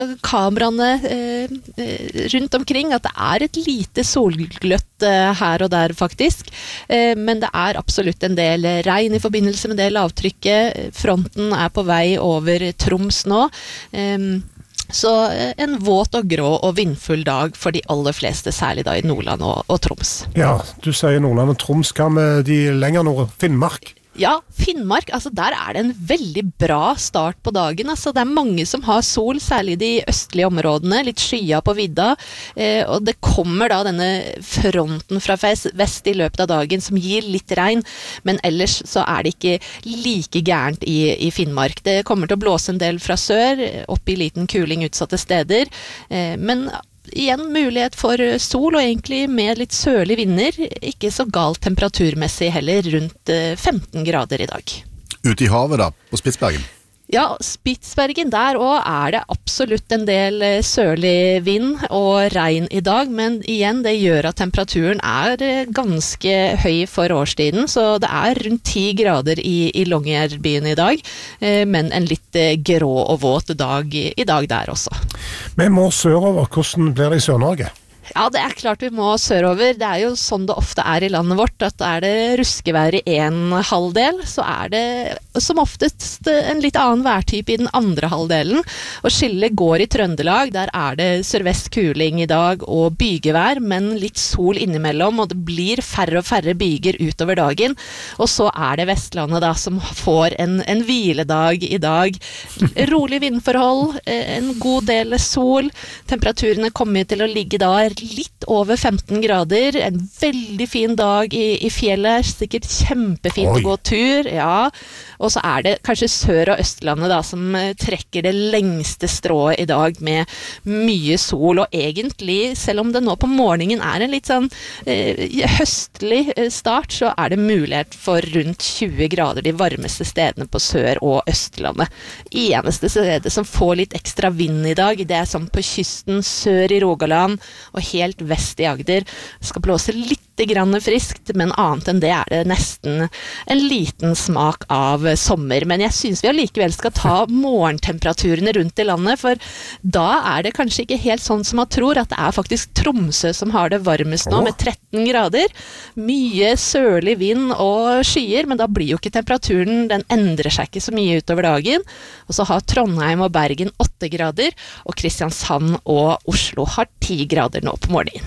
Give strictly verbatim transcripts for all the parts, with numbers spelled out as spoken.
kameraene eh, rundt omkring at det er et lite solgløtt eh, her og der faktisk, eh, men det er absolutt en del regn i forbindelse med det lavtrykket. Fronten er på vei over Troms nå, eh, så en våt og grå og vindfull dag for de aller fleste, særlig da i Nordland og, og Troms. Ja, du sier Nordland og Troms, hva med de lenger nord, Finnmark? Ja, Finnmark, altså der er det en veldig bra start på dagen. Altså, det er mange som har sol, særlig de østlige områdene, litt skya på vidda, eh, og det kommer da denne fronten fra vest i løpet av dagen som gir litt regn, men ellers så er det ikke like gærent i, i Finnmark. Det kommer til å blåse en del fra sør, opp i liten kuling utsatte steder, eh, men igjen mulighet for sol, og egentlig med litt sørlig vinder, ikke så galt temperaturmessig heller, rundt femten grader i dag. Ute i havet da, på Spitsbergen? Ja, Spitsbergen, der også er det absolutt en del sørlig vind og regn i dag, men igjen, det gjør at temperaturen er ganske høy for årstiden, så det er rundt ti grader i, i Longyearbyen i dag, men en litt grå og våt dag i dag der også. Vi må sørover. Hvordan blir det i Sør-Norge? Ja, det er klart vi må sørover. Det er jo sånn det ofte er i landet vårt, at er det ruskevær i en halvdel, så er det som oftest en litt annen værtype i den andre halvdelen. Og skillet går i Trøndelag, der er det sørvest kuling i dag og bygevær, men litt sol innimellom, og det blir færre og færre byger utover dagen. Og så er det Vestlandet da, som får en, en hviledag i dag. Rolig vindforhold, en god del sol, temperaturene kommer til å ligge da litt over femten grader, en veldig fin dag i, i fjellet, sikkert kjempefint Oi. Å gå tur, ja, og så er det kanskje Sør- og Østlandet da, som trekker det lengste strået i dag med mye sol, og egentlig, selv om det nå på morgenen er en litt sånn eh, høstlig start, så er det mulighet for rundt tjue grader de varmeste stedene på Sør- og Østlandet. Eneste stedet som får litt ekstra vind i dag, det er sånn på kysten sør i Rogaland, og helt vest i Agder. Det skal blåse litt grann friskt, men annet enn det er det nesten en liten smak av sommer. Men jeg synes vi allikevel skal ta morgentemperaturene rundt i landet, for da er det kanskje ikke helt sånn som man tror, at det er faktisk Tromsø som har det varmest nå, med tretten grader. Mye sørlig vind og skyer, men da blir jo ikke temperaturen, den endrer seg ikke så mye utover dagen. Og så har Trondheim og Bergen åtte grader, og Kristiansand og Oslo har ti grader nå på morgenen.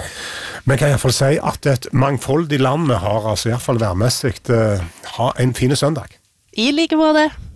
Men kan jeg i hvert fall si at et mangfoldig land vi har, altså i hvert fall værmessigt, ha en fin søndag. I like måte.